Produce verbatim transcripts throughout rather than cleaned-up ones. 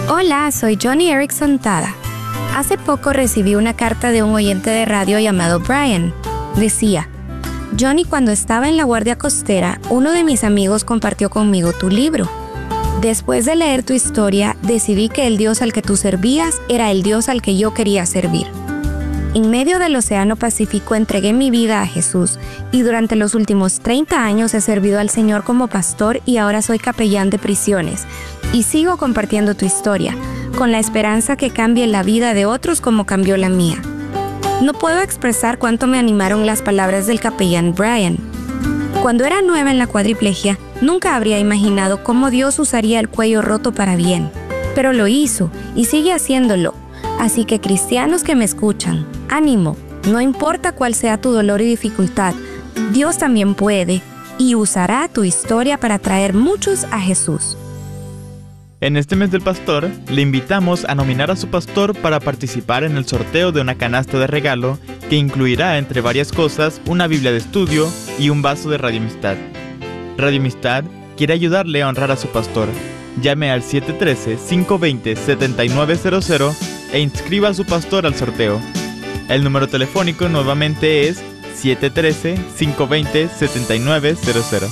Hola, soy Johnny Erickson Tada. Hace poco recibí una carta de un oyente de radio llamado Brian. Decía: Johnny, cuando estaba en la guardia costera, uno de mis amigos compartió conmigo tu libro. Después de leer tu historia, decidí que el Dios al que tú servías era el Dios al que yo quería servir. En medio del Océano Pacífico entregué mi vida a Jesús y durante los últimos treinta años he servido al Señor como pastor y ahora soy capellán de prisiones. Y sigo compartiendo tu historia, con la esperanza que cambie la vida de otros como cambió la mía. No puedo expresar cuánto me animaron las palabras del capellán Brian. Cuando era nueva en la cuadriplegia, nunca habría imaginado cómo Dios usaría el cuello roto para bien. Pero lo hizo y sigue haciéndolo. Así que cristianos que me escuchan, ánimo, no importa cuál sea tu dolor y dificultad, Dios también puede y usará tu historia para traer muchos a Jesús. En este mes del pastor, le invitamos a nominar a su pastor para participar en el sorteo de una canasta de regalo que incluirá, entre varias cosas, una Biblia de estudio y un vaso de Radio Amistad. Radio Amistad quiere ayudarle a honrar a su pastor. Llame al siete uno tres, cinco dos cero, siete nueve cero cero e inscriba a su pastor al sorteo. El número telefónico nuevamente es siete uno tres, cinco dos cero, siete nueve cero cero.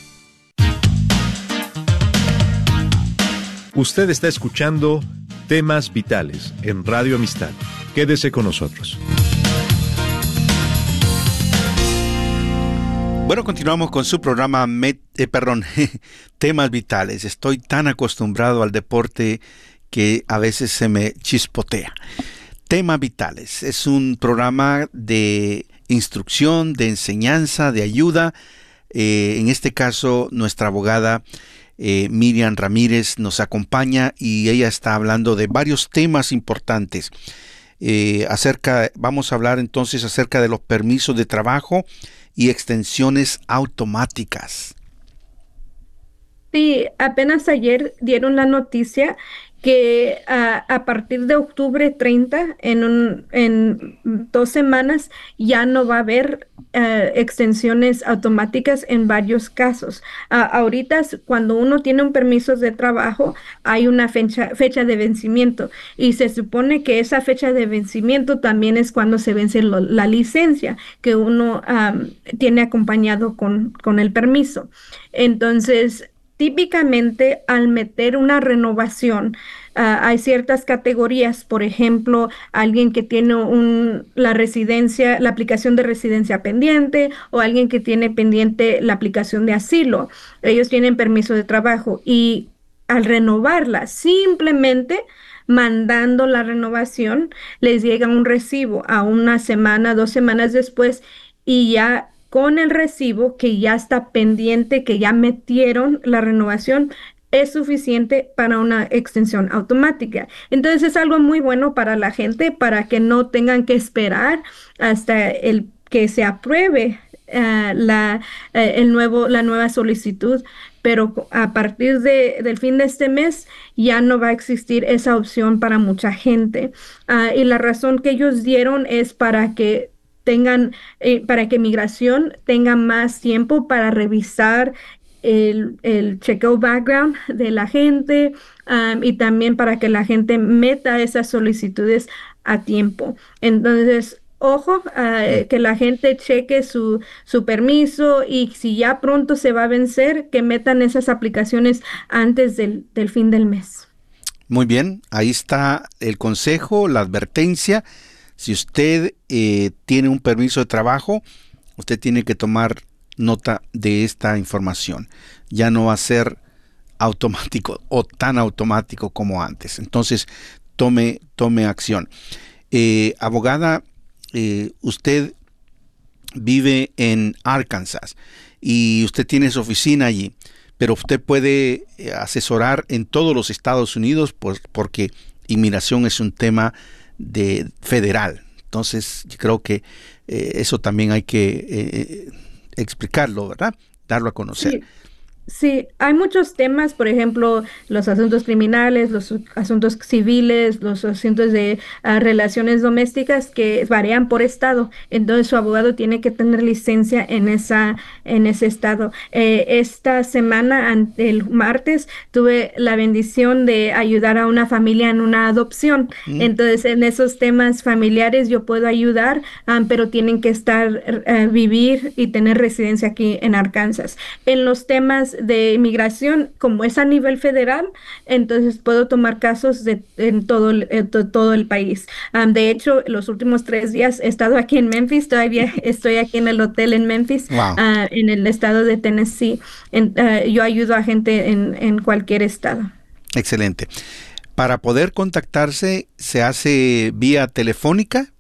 Usted está escuchando Temas Vitales en Radio Amistad. Quédese con nosotros. Bueno, continuamos con su programa, Met, eh, perdón, Temas Vitales. Estoy tan acostumbrado al deporte que a veces se me chispotea. Temas Vitales es un programa de instrucción, de enseñanza, de ayuda. Eh, en este caso, nuestra abogada eh, Miriam Ramírez nos acompaña y ella está hablando de varios temas importantes. Eh, acerca, vamos a hablar entonces acerca de los permisos de trabajo y extensiones automáticas. Sí, apenas ayer dieron la noticia que uh, a partir de octubre treinta, en, un, en dos semanas, ya no va a haber uh, extensiones automáticas en varios casos. Uh, ahorita, cuando uno tiene un permiso de trabajo, hay una fecha, fecha de vencimiento y se supone que esa fecha de vencimiento también es cuando se vence lo, la licencia que uno um, tiene acompañado con, con el permiso. Entonces, típicamente, al meter una renovación, uh, hay ciertas categorías, por ejemplo, alguien que tiene un, la residencia, la aplicación de residencia pendiente, o alguien que tiene pendiente la aplicación de asilo. Ellos tienen permiso de trabajo y al renovarla, simplemente mandando la renovación, les llega un recibo a una semana, dos semanas después, y ya con el recibo que ya está pendiente, que ya metieron la renovación, es suficiente para una extensión automática. Entonces es algo muy bueno para la gente, para que no tengan que esperar hasta el que se apruebe uh, la, uh, el nuevo, la nueva solicitud. Pero a partir de, del fin de este mes ya no va a existir esa opción para mucha gente. Uh, y la razón que ellos dieron es para que tengan, eh, para que migración tenga más tiempo para revisar el, el chequeo background de la gente, um, y también para que la gente meta esas solicitudes a tiempo. Entonces, ojo, uh, que la gente cheque su, su permiso, y si ya pronto se va a vencer, que metan esas aplicaciones antes del, del fin del mes. Muy bien, ahí está el consejo, la advertencia. Si usted eh, tiene un permiso de trabajo, usted tiene que tomar nota de esta información. Ya no va a ser automático o tan automático como antes. Entonces, tome, tome acción. Eh, abogada, eh, usted vive en Arkansas y usted tiene su oficina allí, pero usted puede asesorar en todos los Estados Unidos, pues, porque inmigración es un tema de federal. Entonces, yo creo que eh, eso también hay que eh, explicarlo, ¿verdad? Darlo a conocer. Sí. Sí, hay muchos temas, por ejemplo, los asuntos criminales, los asuntos civiles, los asuntos de ah, relaciones domésticas que varían por estado. Entonces, su abogado tiene que tener licencia en esa, en ese estado. Eh, esta semana, an- el martes, tuve la bendición de ayudar a una familia en una adopción. Mm, Entonces, en esos temas familiares yo puedo ayudar, ah, pero tienen que estar, eh, vivir y tener residencia aquí en Arkansas. En los temas de inmigración, como es a nivel federal, entonces puedo tomar casos de en todo el, en to- todo el país. Am, de hecho, los últimos tres días he estado aquí en Memphis, todavía estoy aquí en el hotel en Memphis, wow, ah, en el estado de Tennessee. En- ah, yo ayudo a gente en, en cualquier estado. excelente. Para poder contactarse, ¿se hace vía telefónica?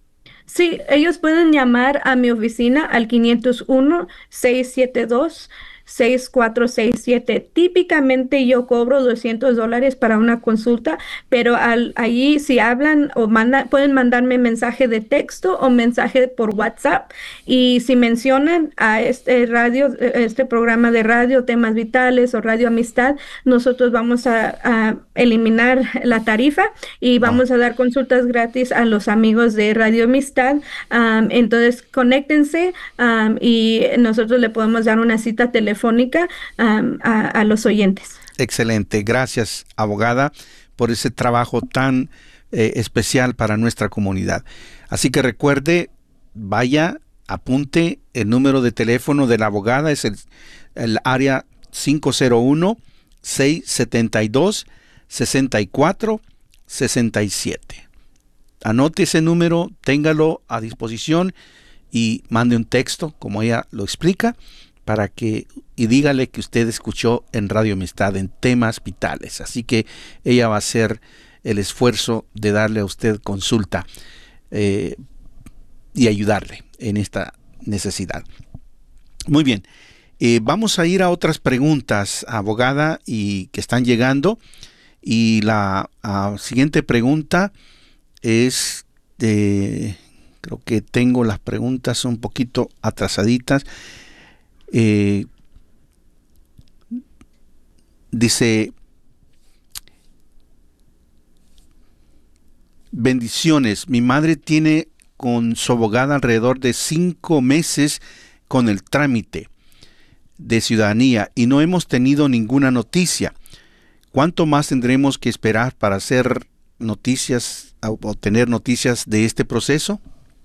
Sí, ellos pueden llamar a mi oficina al quinientos uno, seiscientos setenta y dos, sesenta y cuatro sesenta y siete. Típicamente yo cobro doscientos dólares para una consulta, pero al, allí si hablan o manda, pueden mandarme mensaje de texto o mensaje por WhatsApp, y si mencionan a este radio, este programa de radio, temas vitales o radio amistad, nosotros vamos a, a eliminar la tarifa y Wow, vamos a dar consultas gratis a los amigos de Radio Amistad. Am, entonces, conéctense, am, y nosotros le podemos dar una cita telefónica am, a, a los oyentes. excelente. Gracias, abogada, por ese trabajo tan eh, especial para nuestra comunidad. Así que recuerde, vaya, apunte el número de teléfono de la abogada, es el, el área cinco cero uno, seiscientos setenta y dos, sesenta y cuatro sesenta y siete. Anote ese número, téngalo a disposición y mande un texto, como ella lo explica, para que, y dígale que usted escuchó en Radio Amistad en temas vitales. Así que ella va a hacer el esfuerzo de darle a usted consulta eh, y ayudarle en esta necesidad. Muy bien, eh, vamos a ir a otras preguntas, abogada, y que están llegando. Y la uh, siguiente pregunta es de, creo que tengo las preguntas un poquito atrasaditas. Eh, dice, bendiciones, mi madre tiene con su abogada alrededor de cinco meses con el trámite de ciudadanía y no hemos tenido ninguna noticia. ¿Cuánto más tendremos que esperar para hacer noticias o tener noticias de este proceso?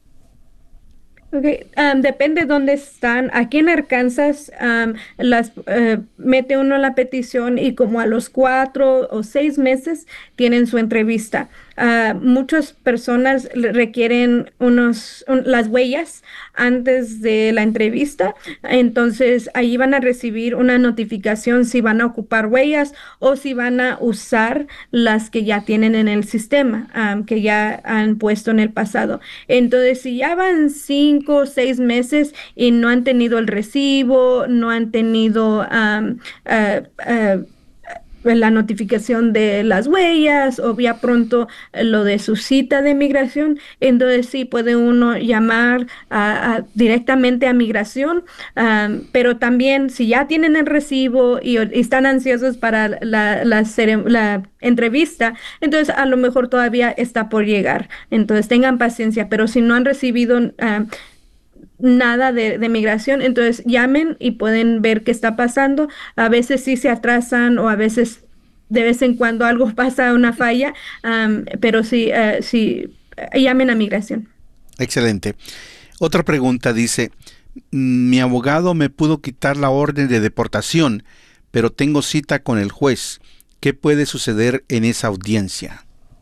Okay, um, depende dónde están. Aquí en Arkansas, um, las eh, mete uno la petición y como a los cuatro o seis meses tienen su entrevista. Uh, muchas personas le- requieren unos un- las huellas antes de la entrevista, entonces ahí van a recibir una notificación si van a ocupar huellas o si van a usar las que ya tienen en el sistema, um, que ya han puesto en el pasado. Entonces, si ya van cinco o seis meses y no han tenido el recibo, no han tenido am, ah, ah, la notificación de las huellas o ya pronto eh, lo de su cita de migración, entonces sí puede uno llamar a- a- directamente a migración, am, pero también si ya tienen el recibo y, y están ansiosos para la, la cere- la entrevista, entonces a lo mejor todavía está por llegar. Entonces tengan paciencia, pero si no han recibido am, nada de, de migración, entonces llamen y pueden ver qué está pasando. A veces sí se atrasan o a veces de vez en cuando algo pasa, una falla, am, pero sí, eh, sí, eh, llamen a migración. Excelente. Otra pregunta dice, mi abogado me pudo quitar la orden de deportación, pero tengo cita con el juez. ¿Qué puede suceder en esa audiencia?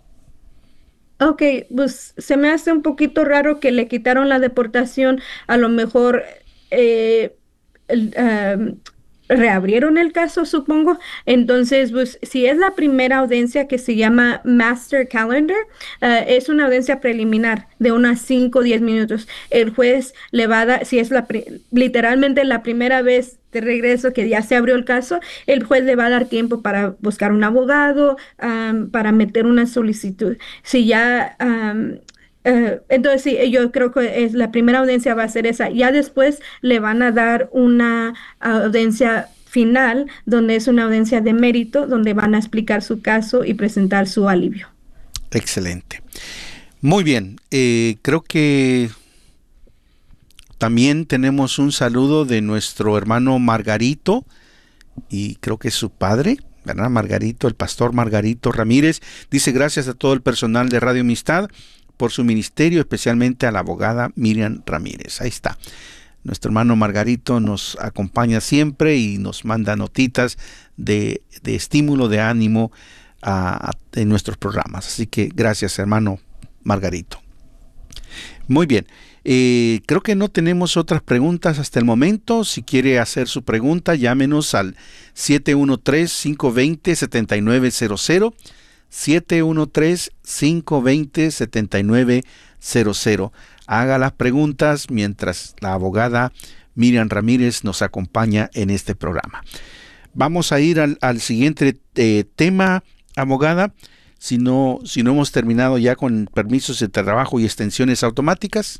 Ok, pues se me hace un poquito raro que le quitaron la deportación, a lo mejor eh, el, am, reabrieron el caso, supongo. Entonces, pues si es la primera audiencia que se llama Master Calendar, eh, es una audiencia preliminar de unas cinco o diez minutos. El juez le va a dar, si es la pri- literalmente la primera vez de regreso que ya se abrió el caso, el juez le va a dar tiempo para buscar un abogado, am, para meter una solicitud. Si ya am, eh, entonces sí, yo creo que es la primera audiencia va a ser esa. Ya después le van a dar una audiencia final, donde es una audiencia de mérito, donde van a explicar su caso y presentar su alivio. Excelente. Muy bien, eh, creo que también tenemos un saludo de nuestro hermano Margarito, y creo que es su padre, ¿verdad? Margarito, el pastor Margarito Ramírez, dice: gracias a todo el personal de Radio Amistad por su ministerio, especialmente a la abogada Miriam Ramírez. Ahí está. Nuestro hermano Margarito nos acompaña siempre y nos manda notitas de, de estímulo, de ánimo a, a, en nuestros programas. Así que gracias, hermano Margarito. Muy bien. Eh, creo que no tenemos otras preguntas hasta el momento. Si quiere hacer su pregunta, llámenos al siete uno tres, cinco dos cero, siete nueve cero cero, siete uno tres, cinco dos cero, siete nueve cero cero. Haga las preguntas mientras la abogada Miriam Ramírez nos acompaña en este programa. Vamos a ir al, al siguiente eh, tema, abogada. Si no, si no hemos terminado ya con permisos de trabajo y extensiones automáticas.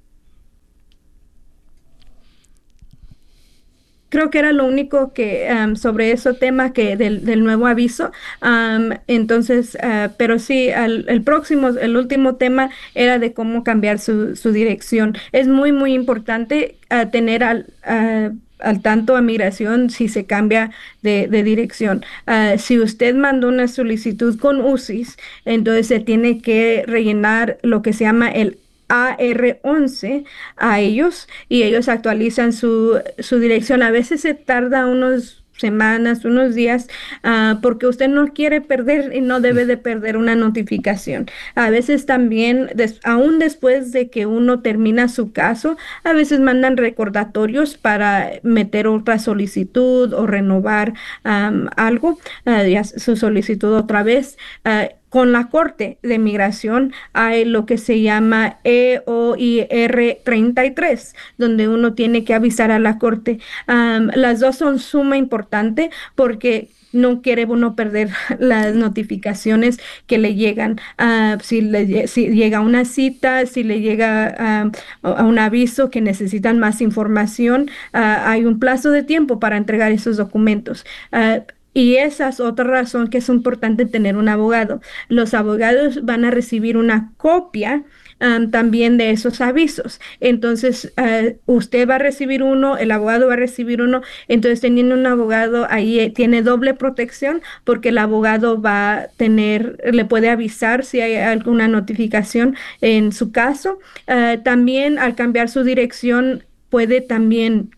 Creo que era lo único que um, sobre ese tema que del, del nuevo aviso. Um, entonces, uh, pero sí, al, el próximo, el último tema era de cómo cambiar su, su dirección. Es muy, muy importante uh, tener al, uh, al tanto a migración si se cambia de, de dirección. Uh, si usted mandó una solicitud con U C I S, entonces se tiene que rellenar lo que se llama el A R once a ellos, y ellos actualizan su, su dirección. A veces se tarda unos semanas, unos días, uh, porque usted no quiere perder y no debe de perder una notificación. A veces también, des, aún después de que uno termina su caso, a veces mandan recordatorios para meter otra solicitud o renovar um, algo, uh, ya, su solicitud otra vez. Uh, Con la Corte de Migración hay lo que se llama E O I R treinta y tres, donde uno tiene que avisar a la Corte. Um, las dos son suma importante porque no quiere uno perder las notificaciones que le llegan. Uh, si, le, si llega una cita, si le llega uh, a un aviso que necesitan más información, uh, hay un plazo de tiempo para entregar esos documentos. Uh, Y esa es otra razón que es importante tener un abogado. Los abogados van a recibir una copia um, también de esos avisos. Entonces, uh, usted va a recibir uno, el abogado va a recibir uno. Entonces, teniendo un abogado ahí eh, tiene doble protección, porque el abogado va a tener, le puede avisar si hay alguna notificación en su caso. Uh, también, al cambiar su dirección, puede también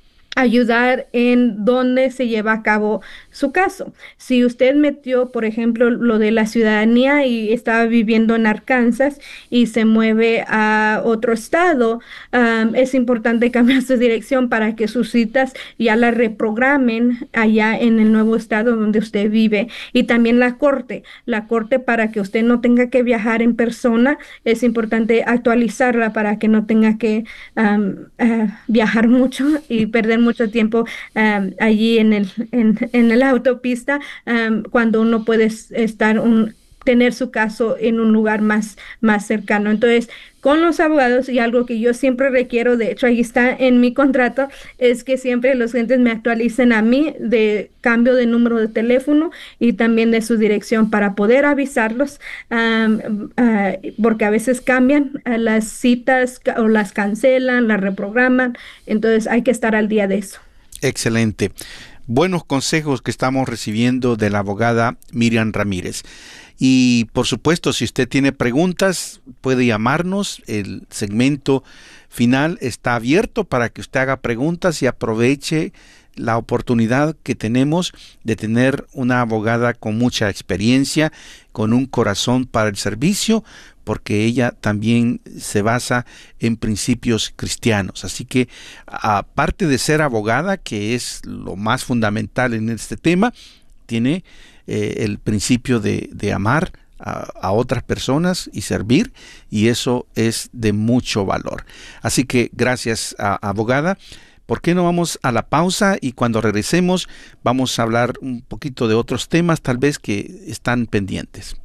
ayudar en dónde se lleva a cabo su caso. Si usted metió, por ejemplo, lo de la ciudadanía y estaba viviendo en Arkansas y se mueve a otro estado, um, es importante cambiar su dirección para que sus citas ya las reprogramen allá en el nuevo estado donde usted vive. Y también la corte, la corte para que usted no tenga que viajar en persona, es importante actualizarla para que no tenga que um, uh, viajar mucho y perder mucho tiempo um, allí en el en, en la autopista, um, cuando uno puede estar un, tener su caso en un lugar más, más cercano. Entonces, con los abogados, y algo que yo siempre requiero, de hecho ahí está en mi contrato, es que siempre los clientes me actualicen a mí de cambio de número de teléfono y también de su dirección para poder avisarlos, um, uh, porque a veces cambian uh, las citas o las cancelan, las reprograman, entonces hay que estar al día de eso. Excelente. Buenos consejos que estamos recibiendo de la abogada Miriam Ramírez. Y por supuesto, si usted tiene preguntas, puede llamarnos. El segmento final está abierto para que usted haga preguntas y aproveche la oportunidad que tenemos de tener una abogada con mucha experiencia, con un corazón para el servicio, porque ella también se basa en principios cristianos. Así que, aparte de ser abogada, que es lo más fundamental en este tema, tiene eh, el principio de, de amar a, a otras personas y servir, y eso es de mucho valor. Así que gracias, a, abogada. ¿Por qué no vamos a la pausa? Y cuando regresemos vamos a hablar un poquito de otros temas tal vez que están pendientes.